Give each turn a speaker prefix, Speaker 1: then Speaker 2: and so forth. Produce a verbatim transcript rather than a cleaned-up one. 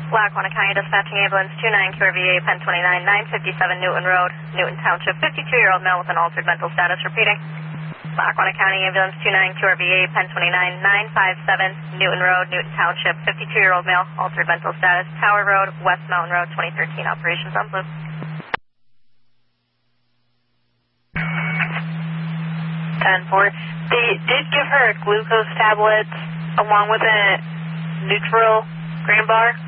Speaker 1: Lackawanna County Dispatching Ambulance two nine Q R V A, Penn twenty-nine, nine fifty-seven Newton Road, Newton Township, fifty-two-year-old male with an altered mental status. Repeating. Lackawanna County Ambulance two nine Q R V A, Penn twenty-nine, nine fifty-seven Newton Road, Newton Township, fifty-two-year-old male, altered mental status. Tower Road, West Mountain Road, twenty thirteen. Operations on Blue. ten four. They did give her glucose tablets along with a Nutril Grand Bar.